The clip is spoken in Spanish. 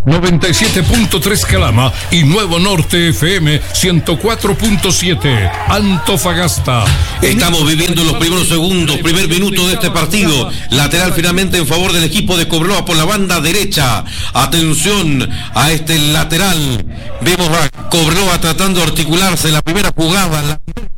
97.3 Calama y Nuevo Norte FM 104.7 Antofagasta. Estamos viviendo los primeros segundos, primer minuto de este partido. Lateral finalmente en favor del equipo de Cobreloa por la banda derecha. Atención a este lateral. Vemos a Cobreloa tratando de articularse la primera jugada.